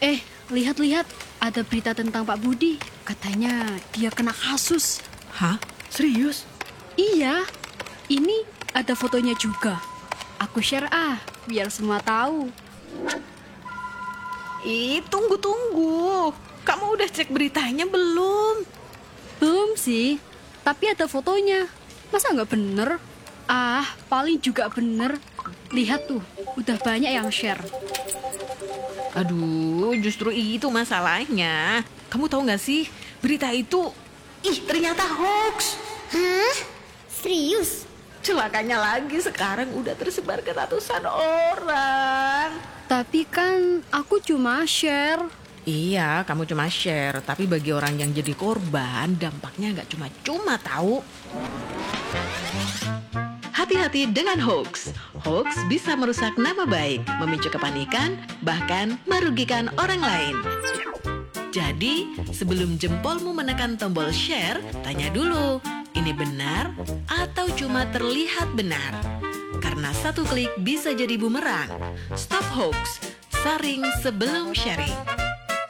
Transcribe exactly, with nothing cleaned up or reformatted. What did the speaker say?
Eh, lihat-lihat, ada berita tentang Pak Budi. Katanya dia kena kasus. Hah? Serius? Iya, ini ada fotonya juga. Aku share ah, biar semua tahu. Ih, tunggu-tunggu. Kamu udah cek beritanya belum? Belum sih, tapi ada fotonya. Masa nggak bener? Ah, paling juga bener. Lihat tuh, udah banyak yang share. Aduh, justru itu masalahnya. Kamu tahu nggak sih, berita itu, ih ternyata hoax. Hah? Serius? Celakanya lagi sekarang udah tersebar ke ratusan orang. Tapi kan aku cuma share. Iya, kamu cuma share, tapi bagi orang yang jadi korban, dampaknya nggak cuma-cuma tahu. Hati-hati dengan hoax. Hoax bisa merusak nama baik, memicu kepanikan, bahkan merugikan orang lain. Jadi, sebelum jempolmu menekan tombol share, tanya dulu, ini benar atau cuma terlihat benar? Karena satu klik bisa jadi bumerang. Stop hoax, saring sebelum sharing.